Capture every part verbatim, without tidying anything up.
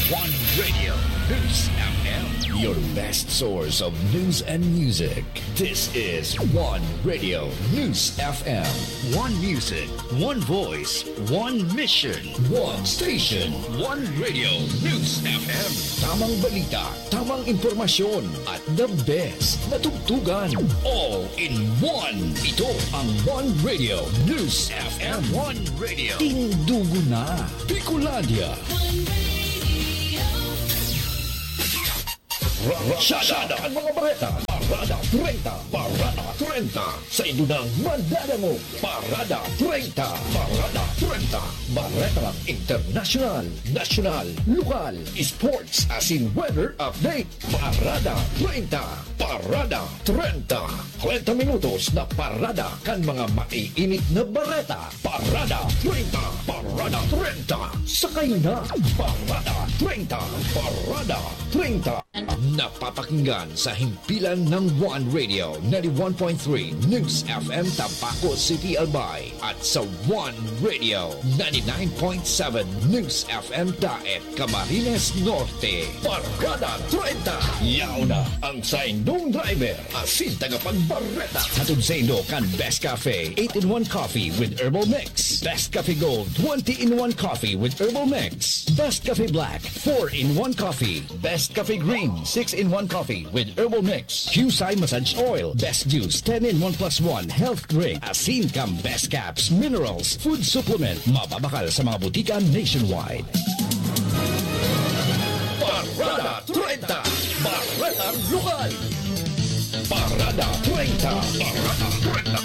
One Radio News F M, your best source of news and music. This is One Radio News F M. One music, one voice, one mission, one station, one Radio News F M. Tamang balita, tamang impormasyon, at the best na tugtugan. All in one. Ito ang One Radio News F M. One Radio. Tindugo na. Bicolandia. Rasyada ang mga bareta. Parada treinta. Parada treinta. Sa indunang Mandadango. Parada treinta. Parada treinta. Bareta international, national, lokal, sports as in weather update. Parada treinta. Parada treinta. treinta minutos na parada kan mga maiinit na bareta. Parada treinta. Parada treinta. Sakay na. Parada treinta. Parada treinta. Napapakinggan sa himpilan ng One Radio ninety-one point three News F M Tabaco City, Albay at sa One Radio ninety-nine point seven News F M Daet, Camarines Norte. Parada treinta. Yauna ang sa indong driver asin tagapagbareta. Hatod sa indo kan Best Cafe eight in one coffee with herbal mix. Best Cafe Gold twenty in one coffee with herbal mix. Best Cafe Black four in one coffee. Best Cafe Green six in one coffee with herbal mix. Qsai Massage Oil. Best Juice ten in one plus one health drink. Asin Cam Best Caps Minerals Food Supplement. Mababakal sa mga butika nationwide. Parada treinta. Bareta Lokal. Parada treinta. Parada treinta.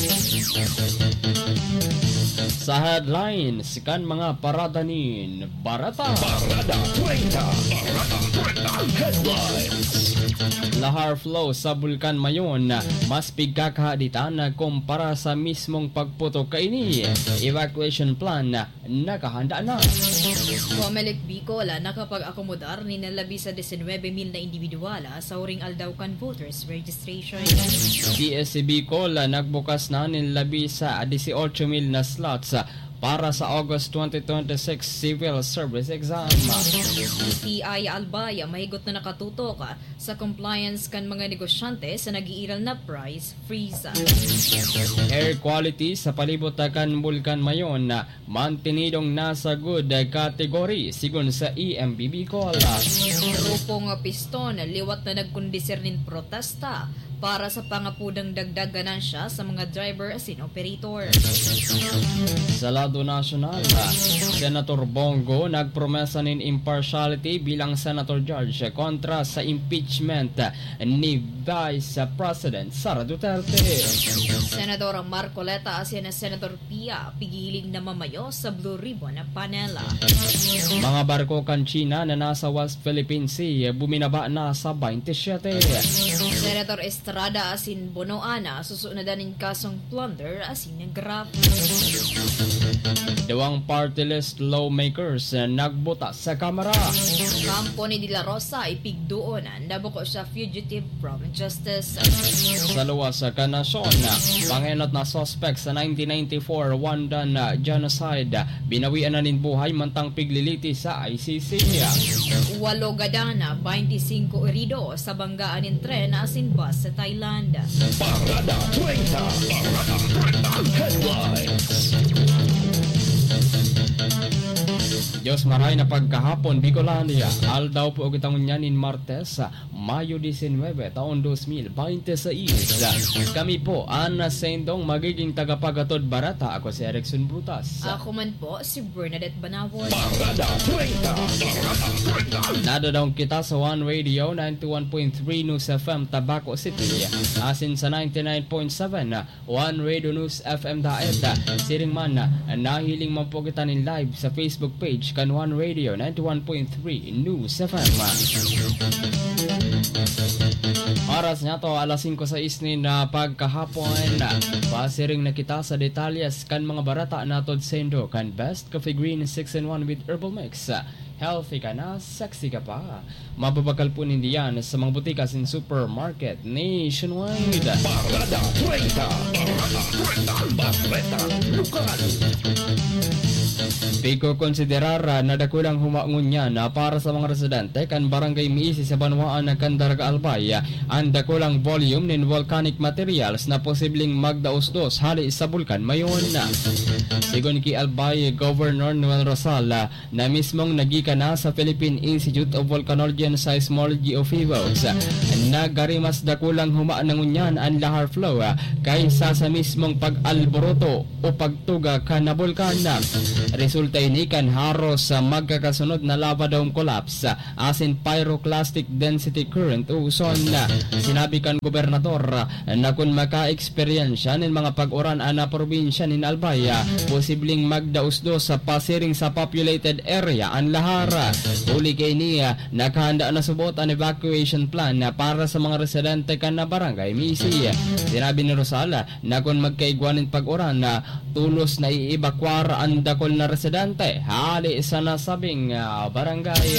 Sa headlines, kan mga paradanin, barata. Parada treinta. Parada treinta. Headlines. Lahar flow sa Bulkan Mayon, mas pigkakahaditan kumpara sa mismong pagputok kaini. Evacuation plan, nakahanda na. Comelec Bicol, nakapag-akomodar ni nalabi sa nineteen mil na individual sa uring Aldaucan voters registration. P S C Bicol, nagbukas na nilabi sa eighteen mil na slots para sa August twenty twenty-six Civil Service Exam. T I Albay, mahigot na nakatutok sa compliance kan mga negosyante sa nag-iiral na price freeze. Air quality sa palibot kan Bulkan Mayon, mantinidong nasa good category sigon sa E M B Bicol. Grupong piston, liwat na nagkondisir nin protesta para sa pangapudang dagdag ganansya sa mga driver asin operator. Sa lado nasyonal, Senator Bongo nagpromesa nin impartiality bilang Senator Judge kontra sa impeachment ni Vice President Sara Duterte. Senador Marcoleta asin Senator Pia pigiling na mamayo sa Blue Ribbon panel. Mga barko kan China na nasa West Philippine Sea buminaba na sa twenty-seven. Senator Estrada asin Bonoana susunadan ng kasong plunder asin graft. Dawang party list lawmakers nagbuta sa Kamara. Kampo ni De La Rosa ipigduon nabuko sa fugitive from justice. Sa luwas sa kanasyon, pangenot na suspect sa nineteen ninety-four Rwandan genocide binawian na nin buhay mantang pigliliti sa I C C. Walo gadana twenty-five erido sa banggaan ng tren asin bus sa Thailand. Parada treinta. Parada treinta. Headlines. Diyos maray na pagkahapon, Bicolandia. Aldaw po kitang unyanin Martes, Mayo nineteen, taon twenty twenty-six. Kami po, Ana Sendong, magiging tagapagatod barata. Ako si Erickson Brutas. Ako man po, si Bernadette Banawon. Parada treinta. Parada treinta. Nadadaw kita sa One Radio ninety-one point three News F M Tabaco City. Asin sa ninety-nine point seven One Radio News F M Daet. Siring man, nahiling man po kita nin live sa Facebook page kan One Radio ninety-one point three News F M. Oras nga to, alas five sa isnin na pagkahapon. Pasiring na kita sa detalyes kan mga barata natod sendo kan Best Cafe Green six in one with herbal mix. Healthy ka na, sexy ka pa. Mababakal po nindiyan sa mga butikas in supermarket nationwide. Parada treinta. Parada treinta. Bareta Lokal. Piko konsiderar na dakulang humangon niya na para sa mga residente kan barangay Miisi sa Banwaan na Candaraga Albay ang dakulang volume nin volcanic materials na posibleng magdaos-dos hali sa bulkan mayon na. Sigon ki Albay Governor Noel Rosal na mismong nagika na sa Philippine Institute of Volcanology and Seismology of Philippines nagarimas dakulang humangon niyan ang lahar flow kaysa sa mismong pag-alboroto o pagtuga kan na bulkan na. Resulta ini kan haros sa magkakasunod na lava dome collapse as in pyroclastic density current o uson na. Sinabi kan gobernador na kung maka-eksperyensya ng mga pag-uran na probinsya nin Albay posibleng magdaos-dos sa pasiring sa populated area ang lahara. Uli kay niya nakahanda na subot ang evacuation plan para sa mga residente kan na barangay Misi. Sinabi ni Rosala na kung magkaigwanin pag-uran na tulos na iibakwar ang dakol na residente hali sa nasabing uh, barangay.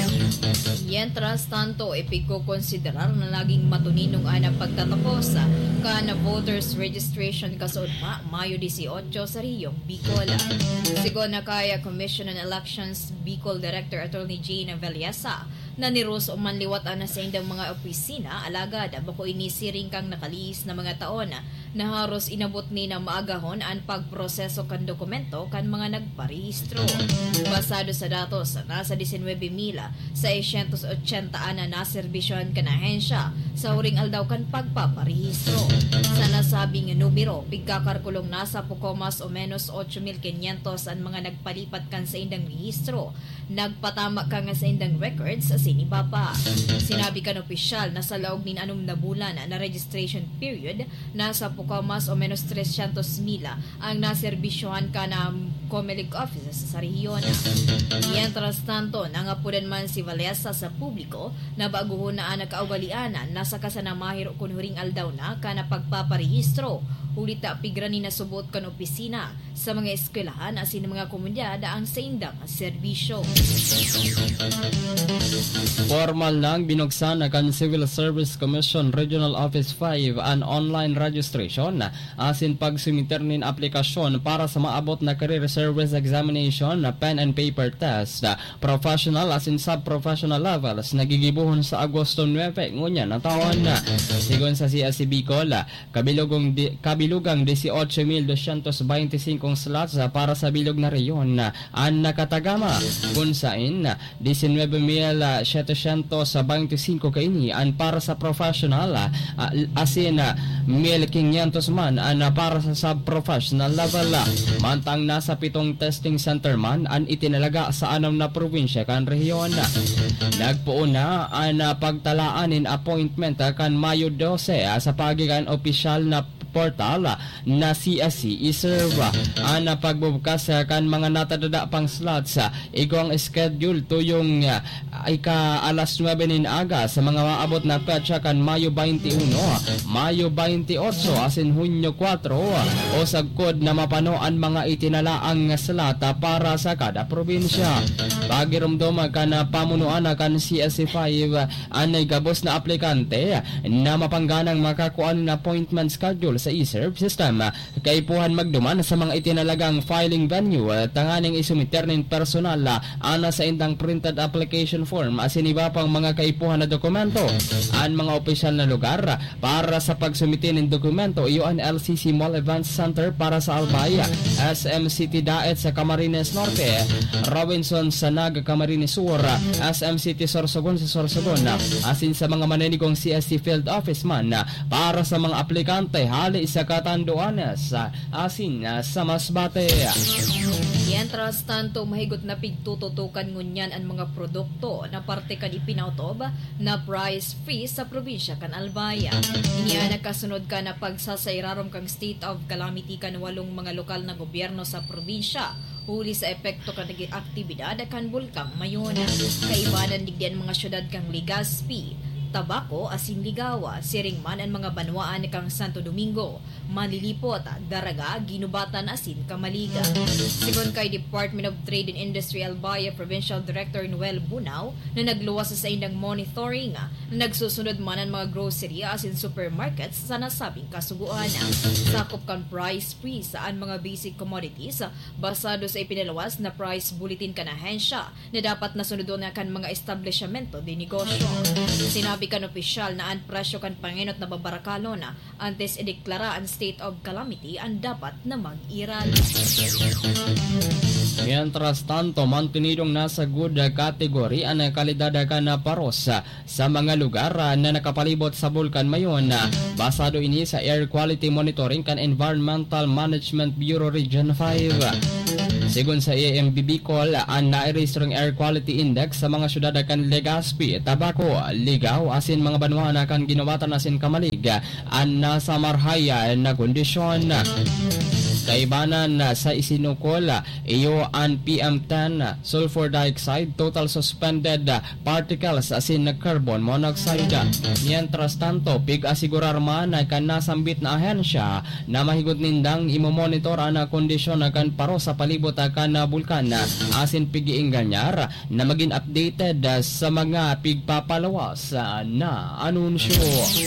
Mientras tanto, ipigkukonsiderar na laging matuninong ana pagtatapos ka na voters registration kasunod ma Mayo eighteen sa Riyong, Bicol. Sigon na kaya Commission on Elections Bicol Director Attorney Jane Veliasa na nirus o manliwat na sa indang mga opisina alagad bako inisiring kang nakaliis na mga taon na haros inabot ni na maagahon ang pagproseso kan dokumento kan mga nagparehistro. Basado sa datos, nasa nineteen mil sa eighty ana na serbisyon kan ahensya sa huring aldaw kan pagpaparehistro. Sa nasabing numero, pigkakarkulong nasa puko mas o menos eight mil quinientos ang mga nagpalipat kan sa indang rehistro. Nagpatama ka nga sa indang records sa sinibapa. Sinabi kan opisyal na sa laog nin anum na bulan na registration period, nasa puko mas o menos three hundred mil ang naserbisyohan ka na Comelec offices sa rehiyon. Mientras tanto, nangapunan man si Valesa sa publiko na baguhon na ang nagkaugalianan nasa kasanamahiro kun huring aldaw na ka na pagpaparehistro. Ulita pigrani na subot kan opisina sa mga eskwelahan asin mga komunidad ang sa indang serbisyo. Formal nang binuksan na kan Civil Service Commission Regional Office five an online registration asin pagsumiter nin aplikasyon para sa maabot na career service examination na pen and paper test professional asin sub-professional levels nagigibuhon sa Agosto nine ngunya na taon na. Sigon sa C S C Bicol, kabilugong di, kabilugang eighteen mil two hundred twenty-five slots para sa bilog na reyon ang nakatagama kung saan nineteen mil seven hundred twenty-five kaini ang para sa professional asin one thousand five hundred man ang para sa sub-professional level. Mantang nasa pitong testing center man ang itinalaga sa anam na probinsya kan rehiyon. Nagpuuna ang pagtalaanin appointment kan Mayo twelve sa pagikan opisyal na portal na C S C iserve ang pagbubukas kan mga natadada pang slots igong schedule tuyong ika alas nuwebe nin aga sa mga maabot na petsa kan Mayo twenty-one, Mayo twenty-eight asin Hunyo four o sagkod na mapano ang mga itinalaang slot para sa kada probinsya. Pagirumdom kan pamunuan kan C S C five anay gabos na aplikante na mapangganang makakuan na appointment schedule sa e-serve system. Kaipuhan magduman sa mga itinalagang filing venue tanganing isumiter nin personal ana sa indang printed application form asin iba pang mga kaipuhan na dokumento. Ang mga opisyal na lugar para sa pagsumite ng dokumento U N L C C Mall Events Center para sa Albay, S M City Daet sa Camarines Norte, Robinson sa Naga Camarines Sur, S M City Sorsogon sa Sorsogon, asin sa mga manenigong C S C Field Office man para sa mga aplikante hali sa Catanduanes asin sa Masbate. Mientras tanto, mahigot na pigtututukan ngunyan ang mga produkto na parte kan ipinautob na price free sa probinsya kan Albay. Iniya nagkasunod ka na pagsasairarom kang state of calamity kan walong mga lokal na gobyerno sa probinsya huli sa epekto kan aktibidad kan bulkang mayon. Kaibanan digdian mga syudad kang Legazpi, tabako asin ligawa, siring man ang mga banwaan kang Santo Domingo, Manlilipot, Daraga, Ginubatan asin Kamaliga. Sigon kay Department of Trade and Industry Albaya Provincial Director Noel Bunao na nagluwas sa indang monitoring na nagsusunod man ang mga grocery asin supermarkets sa nasabing kasuguan. Sakop kan price freeze saan mga basic commodities basado sa ipinalawas na price bulletin kan ahensya na dapat nasunodon na kan mga establishmento de negosyo. Sinabi kan opisyal na ang presyo kan panginot na babarakalo na antes ideklara ang state of calamity ang dapat na mag-iral. Mientras tanto, mantinidong nasa good category ang kalidad na paros sa mga lugar na nakapalibot sa bulkan mayon. Basado ini sa Air Quality Monitoring kan Environmental Management Bureau Region five. Sigon sa A M B Bicol, ang nairegistrong Air Quality Index sa mga syudad kan Legazpi, Tabaco, Ligaw, asin mga banwa na kan Ginubatan asin Kamalig, ang nasa marhaya na kondisyon. Kaibanan sa Isinukol, iyo ang P M ten, sulfur dioxide, total suspended particles asin carbon monoxide. Mientras tanto, pig-asigurar man na kan nasambit na ahensya na mahigot nindang imomonitor ang kondisyon na kan paro sa palibot kan bulkan asin pig-iinganyar na maging updated sa mga pigpapalawas na anunsyo.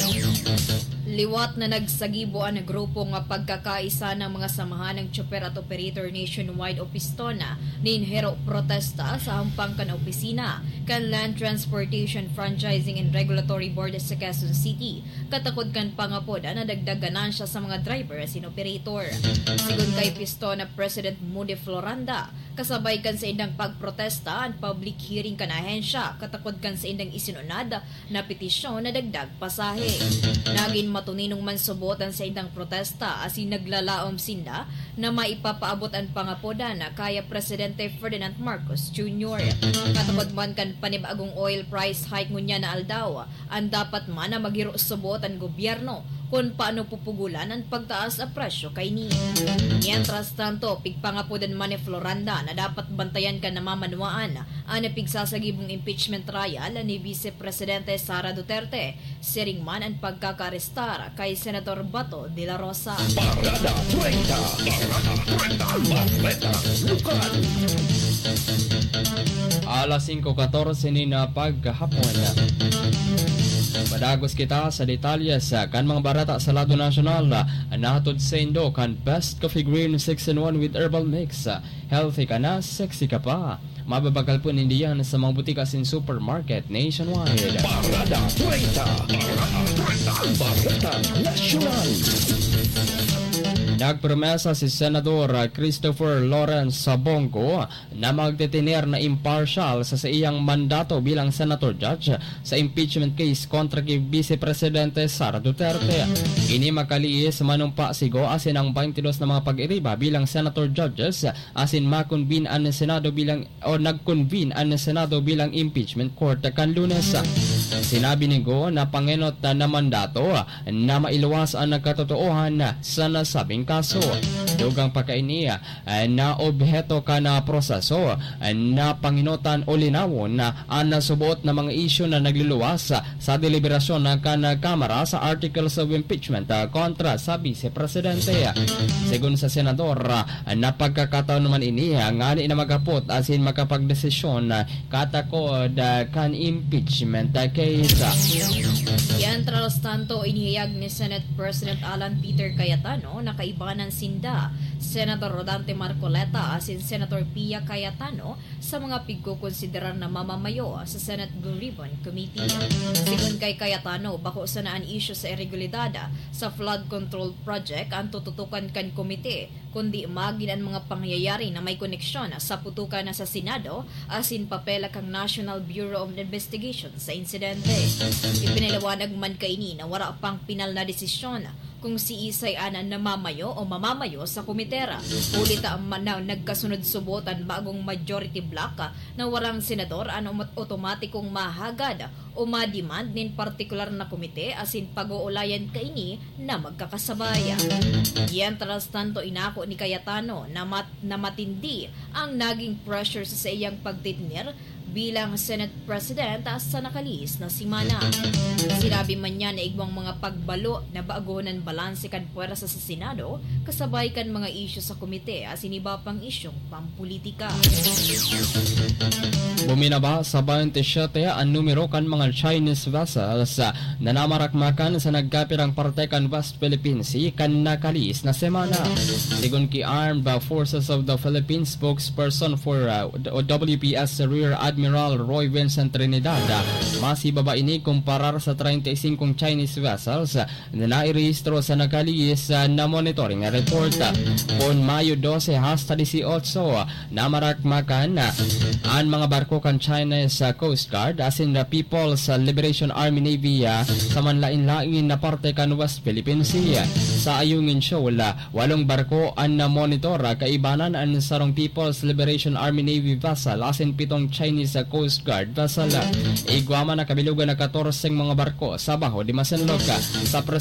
Liwat na nagsagibo ang grupo nga pagkakaisa ng mga samahan ng Chopper at Operator Nationwide o Pistona ninhero protesta sa hampang kan opisina kan Land Transportation Franchising and Regulatory Board sa Quezon City. Katakod kan pangapoda na dagdag ganansya sa mga driver as in operator. Sigon kay Pistona President Moody Floranda, kasabay kan sa indang pagprotesta ang public hearing kan ahensya, katakod kan sa indang isinunad na petisyon na dagdag pasahe. Naging matuninong mansubotan sa indang protesta asin naglalaom sinda na maipapaabot ang pangapoda na kaya Presidente Ferdinand Marcos Junior Katakod man kan panibagong oil price hike ngunya na aldaw, ang dapat man na maghiro subot ang gobyerno kung paano pupugulan ang pagtaas sa presyo kay ni. Mientras tanto, pigpangapodan man ni Floranda na dapat bantayan ka na mamanwaan ang pigsasagibong impeachment trial ni Vice Presidente Sara Duterte, siring man ang pagkakarestar kay Senator Bato de la Rosa. Parada treinta, Parada treinta, Barreta Lokal. Alas five fourteen ni na pagkahapon. Madagos kita sa detalles kan mga barata sa lado nasyonal na hatod sa Indo kan Best Coffee Green six in one with herbal mix. Healthy ka na, sexy ka pa. Mababagal po nindiyan sa mga butika sin supermarket nationwide. Parada treinta, Parada treinta, Barreta Nacional. Nagpromesa si Senador Christopher Lawrence Sabongo na magdetener na impartial sa sa iyang mandato bilang Senator Judge sa impeachment case kontra kay Vice Presidente Sara Duterte. Ini makaliis manumpa sigo asin ang twenty-two na mga pag-iriba bilang Senator Judges asin makonvene ang Senado bilang o nagconvene ang Senado bilang impeachment court kan Lunes. Sinabi ni Go na pangenot na mandato na mailuwas ang nagkatotoohan sa nasabing kaso. Dugang pagkainiya na obheto ka na proseso na panginotan o linawon na ang nasubuot na mga isyu na nagluluwas sa deliberasyon ng kanang Kamara sa Articles of Impeachment kontra sa Vice Presidente. Sigun sa Senador, na pagkakataon naman ini nga na magapot asin makapagdesisyon katakod kan impeachment case. Yan tras tanto inihayag ni Senate President Alan Peter Cayetano na kaibanan sinda Senator Rodante Marcoleta asin Senator Pia Cayetano sa mga pigkukonsiderar na mamamayo sa Senate Blue Ribbon Committee. Sigon kay Cayetano, bako sa naan issue sa irregularidad sa flood control project ang tututukan kan komite, kundi magin ang mga pangyayari na may koneksyon sa putukan na sa Senado asin papel kang National Bureau of Investigation sa insidente. Ipinaliwanag man kaini na wala pang pinal na desisyon kung si Isay Ana namamayo o mamamayo sa komitera. Ulit ang manaw nagkasunod subotan bagong majority block na walang senador ang automatikong mahagad o umademand nin partikular na komite asin pag-uulayan kaini na magkakasabaya. Yan tras tanto inako ni Cayetano na, mat, na matindi ang naging pressure sa iyang pagtitinir bilang Senate President sa nakalis na simana. Sinabi man niya na igwang mga pagbalo na baagonan balanse kan puwersa sa Senado kasabay kan mga isyu sa komite asin iba pang isyong pampolitika. Buminaba sa twenty-seven ang numero kan mga Chinese vessels na namarakmakan sa nagkapirang parte kan West Philippine Sea kan nakalis na semana. Sigon ki Armed Forces of the Philippines spokesperson for uh, W P S Rear Admiral Roy Vincent Trinidad, mas ibaba ini kumparar sa thirty-five Chinese vessels na nairehistro sa nakalis na monitoring report. Pon Mayo twelve hasta eighteen namarakmakan ang mga barko kan China's uh, Coast Guard asin the People's uh, Liberation Army Navy uh, sa manlain-lain na parte kan West Philippine Sea. Sa ayungin shoal, uh, walong barko ang na monitor uh, kaibanan ang sarong People's Liberation Army Navy vessel asin pitong Chinese uh, Coast Guard vessel. Uh, igwama na kabilugan na fourteen mga barko sa baho di Masinloc. Uh, sa